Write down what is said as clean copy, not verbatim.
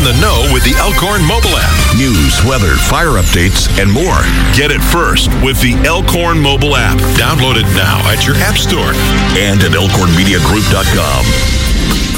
the know with the Elkhorn mobile app. News, weather, fire updates, and more. Get it first with the Elkhorn mobile app. Download it now at your app store and at elkhornmediagroup.com.